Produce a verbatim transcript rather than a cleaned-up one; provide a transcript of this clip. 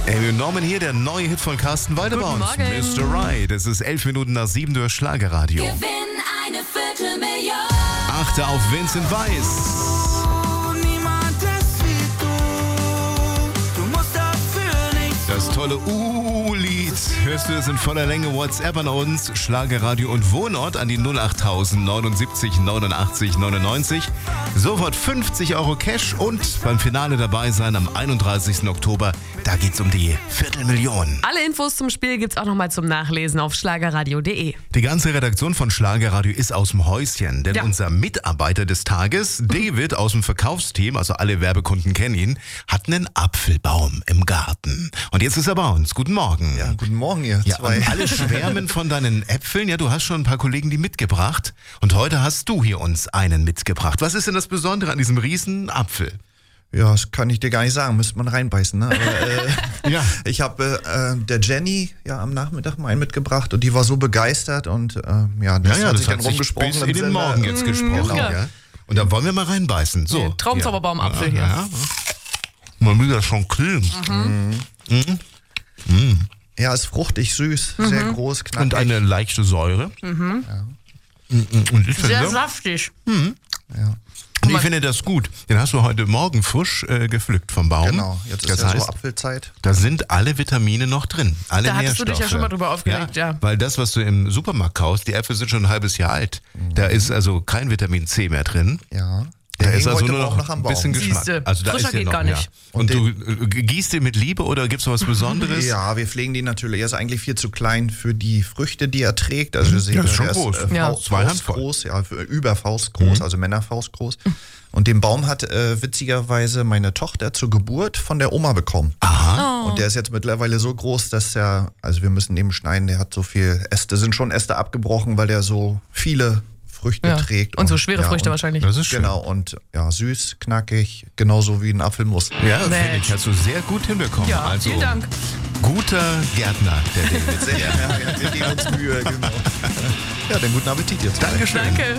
Amy Norman hier, der neue Hit von Carsten Waldebaum. Mister Right. Es ist elf Minuten nach sieben durch Schlagerradio. Gewinn eine Viertelmillion. Achte auf Vincent Weiss. Das tolle U-Lied hörst du es in voller Länge. WhatsApp an uns, Schlagerradio und Wohnort an die null acht tausend neunundsiebzig neunundachtzig neunundneunzig. Sofort fünfzig Euro Cash und beim Finale dabei sein am einunddreißigsten Oktober. Da geht's um die Viertelmillion. Alle Infos zum Spiel gibt's auch nochmal zum Nachlesen auf schlagerradio punkt de. Die ganze Redaktion von Schlagerradio ist aus dem Häuschen, denn Ja. unser Mitarbeiter des Tages, David aus dem Verkaufsteam, also alle Werbekunden kennen ihn, hat einen Apfelbaum im Garten. Und jetzt ist er bei uns. Guten Morgen. Ja, guten Morgen, ihr Ja, zwei. und alle schwärmen von deinen Äpfeln. Ja, du hast schon ein paar Kollegen die mitgebracht. Und heute hast du hier uns einen mitgebracht. Was ist denn das Besondere an diesem riesen Apfel? Ja, das kann ich dir gar nicht sagen, müsste man reinbeißen. Ne? Aber, äh, Ja. Ich habe äh, der Jenny ja am Nachmittag mal einen mitgebracht und die war so begeistert und äh, ja, das Ja, ja, hat das sich dann hat sich rumgesprochen. bis im in den Sender. Morgen jetzt gesprochen. Genau. Ja. Ja. Und da wollen wir mal reinbeißen. So. Nee, Traumzauberbaum-Apfel ja. hier. Ja. Man will das schon kühlen. Ja, ist fruchtig, süß, sehr groß, knackig. Und eine leichte Säure. Mhm. Ja. Und ich Sehr finde, saftig. ja. und ich finde das gut. Den hast du heute Morgen frisch äh, gepflückt vom Baum. Genau, jetzt ist das ja heißt, so Apfelzeit. da sind alle Vitamine noch drin. Alle Da hattest du Nährstoffe. dich ja schon mal drüber aufgeregt, ja. Weil das, was du im Supermarkt kaufst, die Äpfel sind schon ein halbes Jahr alt. Da ist also kein Vitamin C mehr drin. Ja. Da Der ist hing also heute nur auch noch am ein Baum. bisschen Geschmack. Siehste, Also da frischer ist ja geht noch, gar nicht. Ja. Und, Und du äh, gießt den mit Liebe oder gibst du was Besonderes? Ja, wir pflegen die natürlich. Er ist eigentlich viel zu klein für die Früchte, die er trägt. Also ihr seht, Ja, ist schon er groß. Äh, Ja. Faust, Zwei Faust Handvoll. groß, ja, für, über Faust groß, also Männerfaust groß. Und den Baum hat äh, witzigerweise meine Tochter zur Geburt von der Oma bekommen. Aha. Und der ist jetzt mittlerweile so groß, dass er, also wir müssen eben schneiden, der hat so viel Äste, sind schon Äste abgebrochen, weil der so viele Früchte Ja. trägt. Und so schwere ja, Früchte und, wahrscheinlich. Das ist schön. Genau, und ja, süß, knackig, genauso wie ein Apfel muss. Ja, finde Mensch. ich, hast du sehr gut hinbekommen. Ja, also, vielen Dank. Guter Gärtner, der David. Sehr, ja, wir geben uns Mühe, genau. Ja, dann guten Appetit jetzt. Dankeschön. Danke.